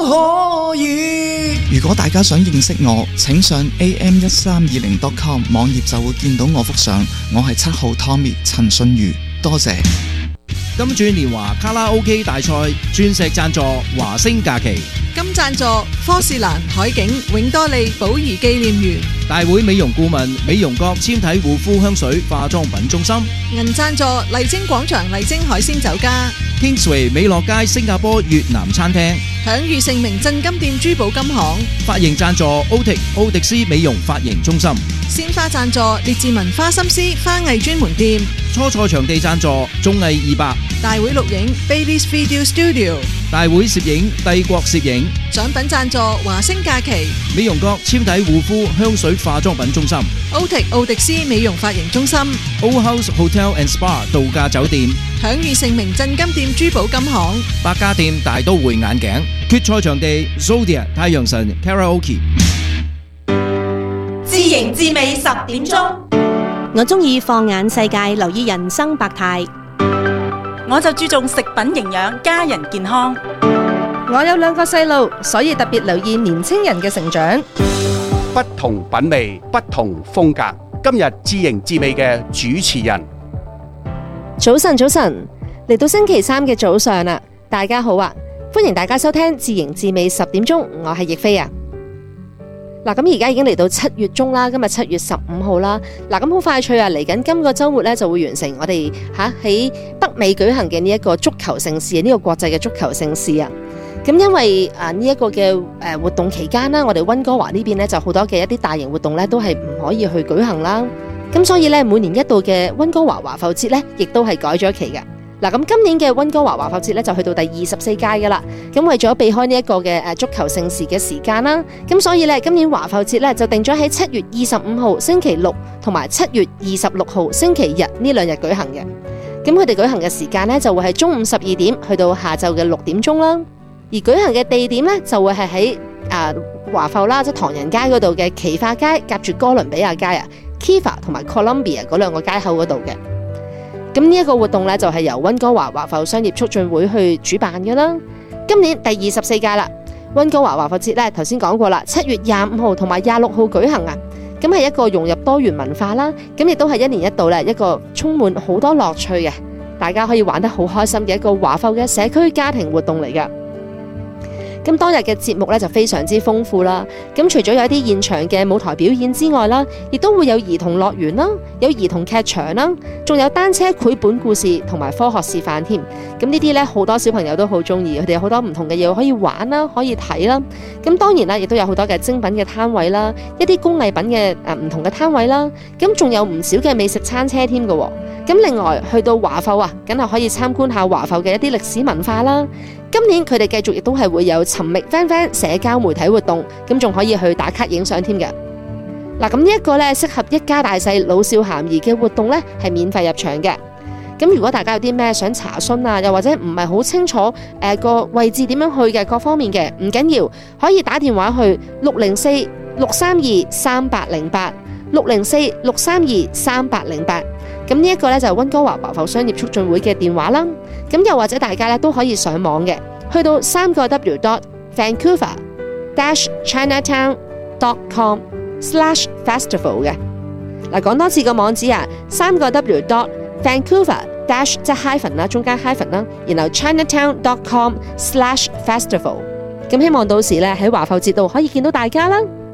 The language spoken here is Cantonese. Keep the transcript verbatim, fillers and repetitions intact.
可以。如果大家想認識我，請上 A M 一三二零 dot com 網頁就會見到我幅相。我係七號 Tommy 陳信如，多謝。 金鑽年華卡拉 OK 大賽鑽石贊助華星假期， 金贊助科士蘭海景永多利寶儀紀念園， 大會美容顧問美容閣纖體護膚香水化妝品中心， 銀贊助麗晶廣場麗晶海鮮酒家， Kingsway 美樂街新加坡越南餐廳， 享譽盛名鎮金店珠寶金行， 髮型贊助奧迪奧迪斯美容髮型中心， 鮮花贊助列治文花心思花藝專門店， 初賽場地贊助綜藝二百， 大會錄影 Baby's Video Studio， 大會攝影帝國攝影， 獎品贊助華星假期， 美容閣纖體護膚香水化妝品中心， 奧迪奧迪斯美容髮型中心， Old House Hotel and Spa 度假酒店， 享譽盛名鎮金店珠寶金行， 百家店大都會眼鏡，決賽場地 Zodia 太陽神 Karaoke。 自營自美十點鐘， 我中意放眼世界，留意人生百態。 我就注重食品營養，家人健康。 我有兩個細路，所以特別留意年青人嘅成長。 不同品味，不同風格。今日自營自美嘅主持人， 早晨，早晨，嚟到星期三嘅早上啦，大家好啊！歡迎大家收聽自營自美十點鐘，我係亦菲啊。嗱，咁而家已經嚟到七月中啦，今日七月十五號啦。嗱，咁好快脆啊！嚟緊今個週末咧就會完成我哋嚇喺北美舉行嘅呢一個足球盛事，呢、呢個國際嘅足球盛事啊。咁因為啊呢一個嘅誒活動期間啦，我哋溫哥華呢邊咧就好多嘅一啲大型活動咧都係唔可以去舉行啦。咁所以咧每年一度嘅溫哥華華埠節咧，亦都係改咗期嘅。嗱，咁今年嘅溫哥華華埠節咧就去到第二十四屆噶啦，咁為咗避開呢一個嘅誒足球盛事嘅時間啦，咁所以咧今年華埠節咧就定咗喺七月二十五號星期六同埋七月二十六號星期日呢兩日舉行嘅。咁佢哋舉行嘅時間咧就會係中午十二點去到下晝嘅六點鐘啦，而舉行嘅地點咧就會係喺誒華埠啦，即係唐人街嗰度嘅奇化街夾住哥倫比亞街啊 Kiva 同埋 Columbia 嗰兩個街口嗰度嘅。咁呢一個活動咧就係由溫哥華華埠商業促進會去主辦嘅啦。今年第二十四屆啦，溫哥華華埠節咧頭先講過啦，七月廿五號同埋廿六號舉行啊。咁係一個融入多元文化啦，咁亦都係一年一度咧一個充滿好多樂趣嘅，大家可以玩得好開心嘅一個華埠嘅社區家庭活動嚟㗎。咁當日嘅節目咧就非常之豐富啦。咁除咗有一啲現場嘅舞台表演之外啦，亦都會有兒童樂園啦，有兒童劇場啦，仲有單車繪本故事同埋科學示範添。咁呢啲咧好多小朋友都好中意，佢哋有好多唔同嘅嘢可以玩啦，可以睇啦。咁當然啦，亦都有好多嘅精品嘅攤位啦，一啲工藝品嘅誒唔同嘅攤位啦。咁仲有唔少嘅美食餐車添㗎。咁另外去到華埠啊，梗係可以參觀下華埠嘅一啲歷史文化啦。今年佢哋繼續亦都係會有尋覓 Fan Fan 社交媒體活動，咁仲可以去打卡影相添嘅。嗱，咁呢一個咧適合一家大細老少咸宜嘅活動咧，係免費入場嘅。咁如果大家有啲咩想查詢啊，又或者唔係好清楚誒個、呃、位置點樣去嘅各方面嘅，唔緊要，可以打電話去六零四六三二三八零八六零四六三二三八零八。咁呢一個咧就係溫哥華華埠商業促進會嘅電話啦。咁又或者大家咧都可以上網嘅，去到三個 w dot vancouver dash chinatown dot com slash festival 嘅。嗱，講多次個網址啊，三個 w dot vancouver dash 即係 hyphen 啦，中間 hyphen 啦，然後 chinatown dot com slash festival。咁希望到時咧喺華埠節度可以見到大家啦。